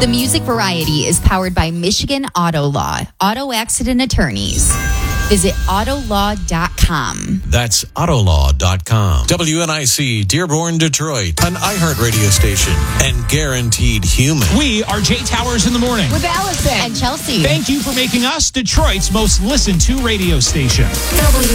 The Music Variety is powered by Michigan Auto Law, auto accident attorneys. Visit autolaw.com. That's autolaw.com. WNIC, Dearborn, Detroit, an iHeartRadio station, and Guaranteed Human. We are Jay Towers in the morning. With Allison and Chelsea. Thank you for making us Detroit's most listened to radio station.